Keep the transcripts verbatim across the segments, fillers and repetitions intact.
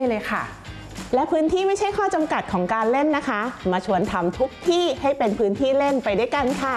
เลยค่ะและพื้นที่ไม่ใช่ข้อจำกัดของการเล่นนะคะมาชวนทำทุกที่ให้เป็นพื้นที่เล่นไปด้วยกันค่ะ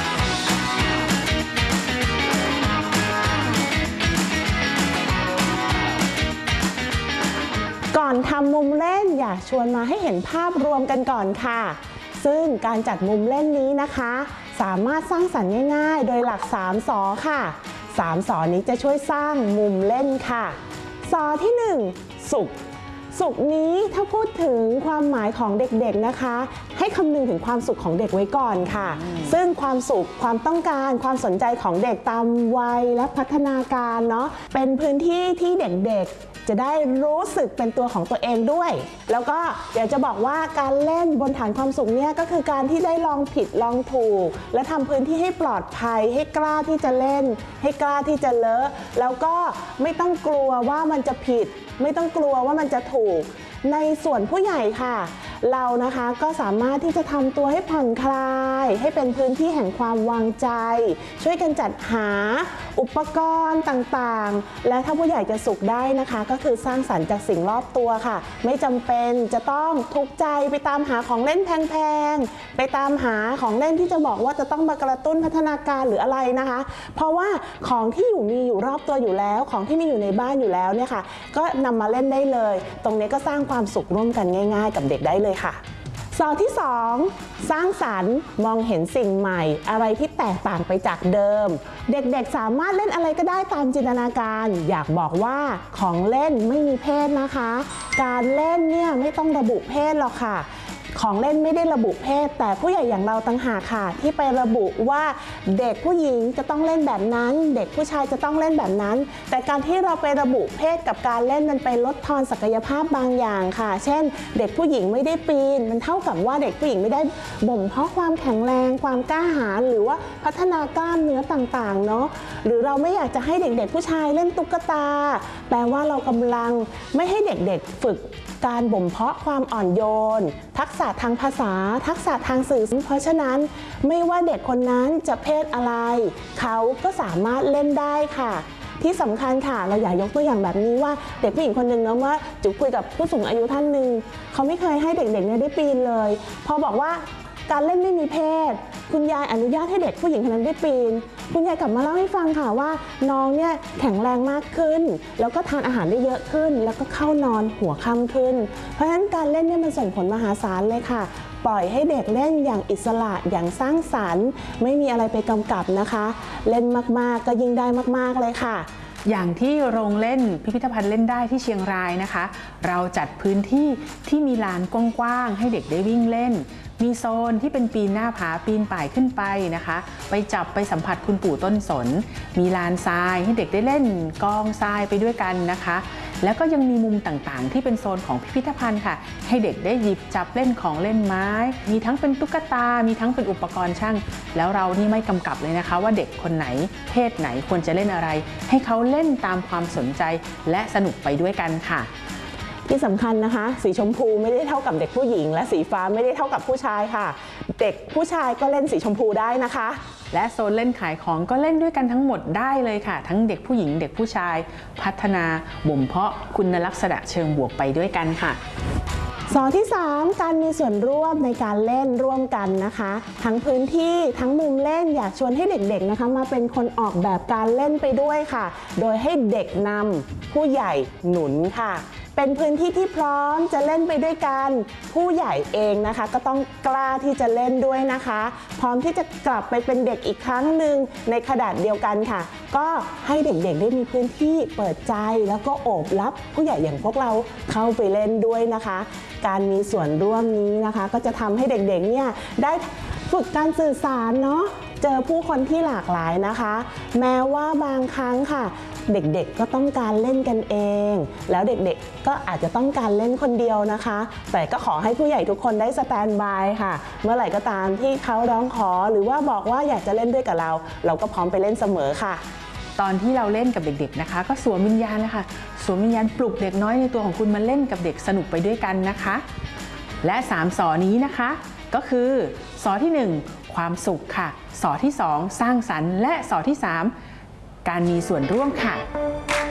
ก่อนทำมุมเล่นอยากชวนมาให้เห็นภาพรวมกันก่อนค่ะซึ่งการจัดมุมเล่นนี้นะคะสามารถสร้างสรรค์ง่ายๆโดยหลักสามสอค่ะสามสอนี้จะช่วยสร้างมุมเล่นค่ะสอที่หนึ่งสุขสุขนี้ถ้าพูดถึงความหมายของเด็กๆนะคะให้คำนึงถึงความสุขของเด็กไว้ก่อนค่ะซึ่งความสุขความต้องการความสนใจของเด็กตามวัยและพัฒนาการเนาะเป็นพื้นที่ที่เด็กๆจะได้รู้สึกเป็นตัวของตัวเองด้วยแล้วก็อยากจะบอกว่าการเล่นบนฐานความสุขเนี่ยก็คือการที่ได้ลองผิดลองถูกและทำพื้นที่ให้ปลอดภัยให้กล้าที่จะเล่นให้กล้าที่จะเลอะแล้วก็ไม่ต้องกลัวว่ามันจะผิดไม่ต้องกลัวว่ามันจะถูกในส่วนผู้ใหญ่ค่ะเรานะคะก็สามารถที่จะทำตัวให้ผ่อนคลายให้เป็นพื้นที่แห่งความวางใจช่วยกันจัดหาอุปกรณ์ต่างๆและถ้าผู้ใหญ่จะสุขได้นะคะก็คือสร้างสรรค์จากสิ่งรอบตัวค่ะไม่จำเป็นจะต้องทุกข์ใจไปตามหาของเล่นแพงๆไปตามหาของเล่นที่จะบอกว่าจะต้องมากระตุ้นพัฒนาการหรืออะไรนะคะเพราะว่าของที่อยู่มีอยู่รอบตัวอยู่แล้วของที่มีอยู่ในบ้านอยู่แล้วเนี่ยค่ะก็นำมาเล่นได้เลยตรงนี้ก็สร้างความสุขร่วมกันง่ายๆกับเด็กได้เลยค่ะสอที่สองสร้างสรรค์มองเห็นสิ่งใหม่อะไรที่แตกต่างไปจากเดิมเด็กๆสามารถเล่นอะไรก็ได้ตามจินตนาการอยากบอกว่าของเล่นไม่มีเพศนะคะการเล่นเนี่ยไม่ต้องระบุเพศหรอกค่ะของเล่นไม่ได้ระบุเพศแต่ผู้ใหญ่อย่างเราต่างหากค่ะที่ไประบุว่าเด็กผู้หญิงจะต้องเล่นแบบนั้นเด็กผู้ชายจะต้องเล่นแบบนั้นแต่การที่เราไประบุเพศกับการเล่นมันไปลดทอนศักยภาพบางอย่างค่ะเช่นเด็กผู้หญิงไม่ได้ปีนมันเท่ากับว่าเด็กผู้หญิงไม่ได้บ่มเพาะความแข็งแรงความกล้าหาญหรือว่าพัฒนากล้ามเนื้อต่างๆเนาะหรือเราไม่อยากจะให้เด็กๆผู้ชายเล่นตุ๊กตาแปลว่าเรากำลังไม่ให้เด็กๆฝึกการบ่มเพาะความอ่อนโยนทักษะทางภาษาทักษะทางสื่อเพราะฉะนั้นไม่ว่าเด็กคนนั้นจะเพศอะไรเขาก็สามารถเล่นได้ค่ะที่สำคัญค่ะเราอยากยกตัวอย่างแบบนี้ว่าเด็กผู้หญิงคนหนึ่งนะว่าจุ๋คุยกับผู้สูงอายุท่านหนึ่งเขาไม่เคยให้เด็กๆเนี่ยได้ปีนเลยพอบอกว่าการเล่นไม่มีเพศคุณยายอนุญาตให้เด็กผู้หญิงคนนั้นได้ปีนคุณยายกลับมาเล่าให้ฟังค่ะว่าน้องเนี่ยแข็งแรงมากขึ้นแล้วก็ทานอาหารได้เยอะขึ้นแล้วก็เข้านอนหัวค่ำขึ้นเพราะฉะนั้นการเล่นเนี่ยมันส่งผลมหาศาลเลยค่ะปล่อยให้เด็กเล่นอย่างอิสระอย่างสร้างสรรค์ไม่มีอะไรไปกำกับนะคะเล่นมากๆก็ยิ่งได้มากๆเลยค่ะอย่างที่โรงเล่นพิพิธภัณฑ์เล่นได้ที่เชียงรายนะคะเราจัดพื้นที่ที่มีลานกว้างๆให้เด็กได้วิ่งเล่นมีโซนที่เป็นปีนหน้าผาปีนป่ายขึ้นไปนะคะไปจับไปสัมผัสคุณปู่ต้นสนมีลานทรายให้เด็กได้เล่นกองทรายไปด้วยกันนะคะแล้วก็ยังมีมุมต่างๆที่เป็นโซนของพิพิธภัณฑ์ค่ะให้เด็กได้หยิบจับเล่นของเล่นไม้มีทั้งเป็นตุ๊กตามีทั้งเป็นอุปกรณ์ช่างแล้วเรานี่ไม่กำกับเลยนะคะว่าเด็กคนไหนเพศไหนควรจะเล่นอะไรให้เขาเล่นตามความสนใจและสนุกไปด้วยกันค่ะที่สำคัญนะคะสีชมพูไม่ได้เท่ากับเด็กผู้หญิงและสีฟ้าไม่ได้เท่ากับผู้ชายค่ะเด็กผู้ชายก็เล่นสีชมพูได้นะคะและโซนเล่นขายของก็เล่นด้วยกันทั้งหมดได้เลยค่ะทั้งเด็กผู้หญิงเด็กผู้ชายพัฒนาบ่มเพาะคุณลักษณะเชิงบวกไปด้วยกันค่ะสอที่สามการมีส่วนร่วมในการเล่นร่วมกันนะคะทั้งพื้นที่ทั้งมุมเล่นอยากชวนให้เด็กๆนะคะมาเป็นคนออกแบบการเล่นไปด้วยค่ะโดยให้เด็กนำผู้ใหญ่หนุนค่ะเป็นพื้นที่ที่พร้อมจะเล่นไปด้วยกันผู้ใหญ่เองนะคะก็ต้องกล้าที่จะเล่นด้วยนะคะพร้อมที่จะกลับไปเป็นเด็กอีกครั้งหนึ่งในขนาดเดียวกันค่ะก็ให้เด็กๆได้มีพื้นที่เปิดใจแล้วก็โอบรับผู้ใหญ่อย่างพวกเราเข้าไปเล่นด้วยนะคะการมีส่วนร่วมนี้นะคะก็จะทำให้เด็กๆเนี่ยได้ฝึกการสื่อสารเนาะเจอผู้คนที่หลากหลายนะคะแม้ว่าบางครั้งค่ะเด็กๆก็ต้องการเล่นกันเองแล้วเด็กๆก็อาจจะต้องการเล่นคนเดียวนะคะแต่ก็ขอให้ผู้ใหญ่ทุกคนได้สแตนด์บายค่ะเมื่อไหร่ก็ตามที่เขาร้องขอหรือว่าบอกว่าอยากจะเล่นด้วยกับเราเราก็พร้อมไปเล่นเสมอค่ะตอนที่เราเล่นกับเด็กๆนะคะก็สวมวิญญาณเลยค่ะสวมวิญญาณปลุกเด็กน้อยในตัวของคุณมาเล่นกับเด็กสนุกไปด้วยกันนะคะและสามสอนี้นะคะก็คือสอที่หนึ่งความสุขค่ะสอที่สองสร้างสรรค์และสอที่สามการมีส่วนร่วมค่ะ